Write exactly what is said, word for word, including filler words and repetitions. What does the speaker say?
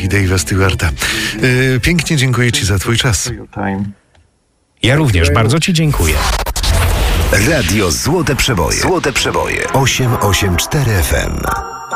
piosenki Dave'a Stewarta. Yy, pięknie dziękuję Ci za Twój czas. Ja również bardzo Ci dziękuję. Radio Złote Przeboje. Złote Przeboje. osiem osiem cztery F M.